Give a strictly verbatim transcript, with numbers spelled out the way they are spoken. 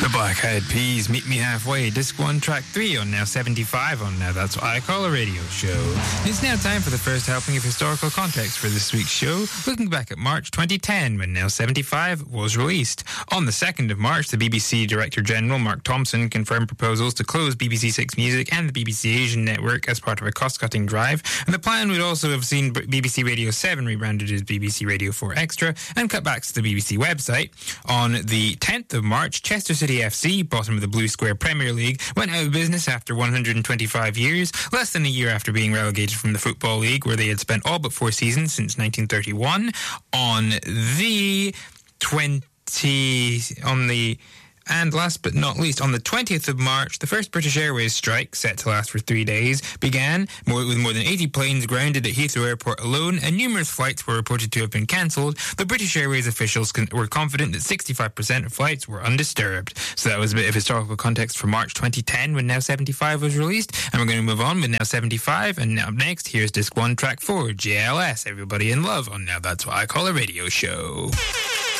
The Black Eyed Peas, Meet Me Halfway, Disc one, Track three on Now seventy-five on Now That's What I Call a Radio Show. It's now time for the first helping of historical context for this week's show, looking back at March twenty ten when Now seventy-five was released. On the second of March, the B B C Director General, Mark Thompson, confirmed proposals to close B B C Six Music and the B B C Asian network as part of a cost-cutting drive, and the plan would also have seen B B C Radio seven rebranded as B B C Radio four Extra and cutbacks to the B B C website. On the tenth of March, Chester City F C, bottom of the Blue Square Premier League, went out of business after one hundred twenty-five years, less than a year after being relegated from the Football League, where they had spent all but four seasons since nineteen thirty-one. On the twenty... on the... And last but not least, on the twentieth of March, the first British Airways strike, set to last for three days, began, more, with more than eighty planes grounded at Heathrow Airport alone, and numerous flights were reported to have been cancelled. The British Airways officials con- were confident that sixty-five percent of flights were undisturbed. So that was a bit of historical context for March twenty ten, when Now seventy-five was released, and we're going to move on with Now seventy-five, and now up next, here's Disc one, Track four, J L S, Everybody in Love, on Now That's What I Call a Radio Show.